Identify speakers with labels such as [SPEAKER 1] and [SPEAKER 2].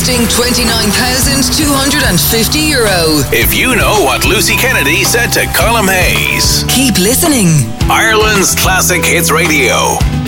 [SPEAKER 1] costing €29,250.
[SPEAKER 2] If you know what Lucy Kennedy said to Colm Hayes.
[SPEAKER 1] Keep listening.
[SPEAKER 2] Ireland's Classic Hits Radio.